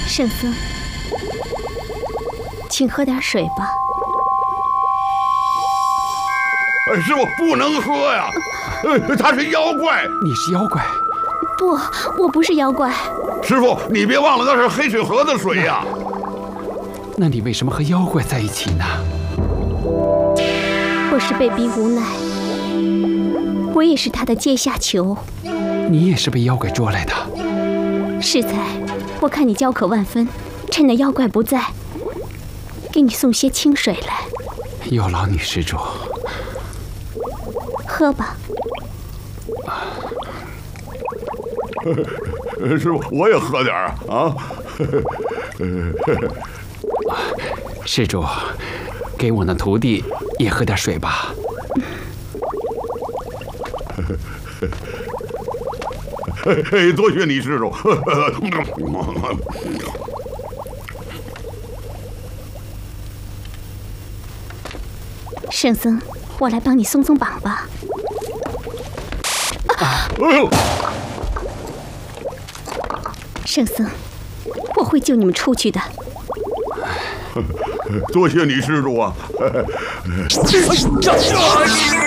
圣僧，请喝点水吧。 师傅不能喝呀，他是妖怪。 你是妖怪？ 不，我不是妖怪。 师傅，你别忘了那是黑水河的水呀。 那你为什么和妖怪在一起呢？ 我是被逼无奈，我也是他的阶下囚。 你也是被妖怪捉来的？ 适才，我看你焦渴万分，趁那妖怪不在，给你送些清水来。 有劳女施主。 喝吧。 师傅，我也喝点啊！ 施主，给我那徒弟也喝点水吧。 多谢你，施主。 圣僧，我来帮你松松绑吧。 哎呦！ 圣僧，我会救你们出去的。 多谢你，施主啊！